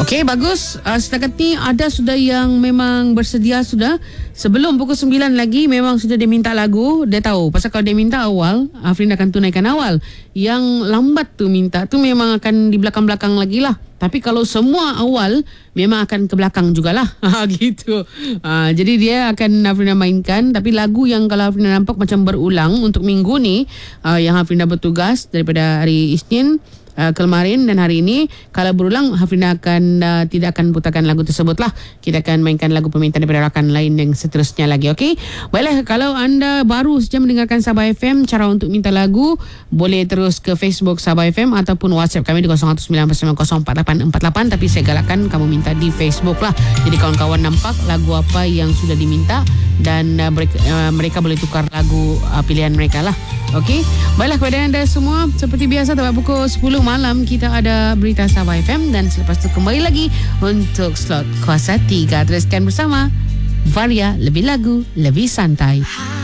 Okey, bagus. Setakat ni ada sudah yang memang bersedia sudah. Sebelum pukul 9 lagi memang sudah dia minta lagu. Dia tahu. Pasal kalau dia minta awal, Afrin akan tunaikan awal. Yang lambat tu minta tu memang akan di belakang-belakang lagi lah. Tapi kalau semua awal, memang akan ke belakang jugalah. Gitu. Jadi dia akan Afrina mainkan. Tapi lagu yang kalau Afrina nampak macam berulang untuk minggu ni, yang Afrina bertugas daripada hari Isnin, kemarin dan hari ini, kalau berulang Hafrina akan tidak akan putarkan lagu tersebut lah. Kita akan mainkan lagu permintaan daripada rakan lain yang seterusnya lagi. Okey, baiklah, kalau anda baru saja mendengarkan Sabah FM, cara untuk minta lagu boleh terus ke Facebook Sabah FM ataupun WhatsApp kami di 0199048848. Tapi saya galakkan kamu minta di Facebook lah. Jadi kawan-kawan nampak lagu apa yang sudah diminta dan mereka boleh tukar lagu pilihan mereka lah. Okey, baiklah kepada anda semua, seperti biasa tepat pukul 10 malam kita ada berita Sabah FM dan selepas itu kembali lagi untuk slot Kuasa 3. Teruskan bersama Varia, lebih lagu, lebih santai.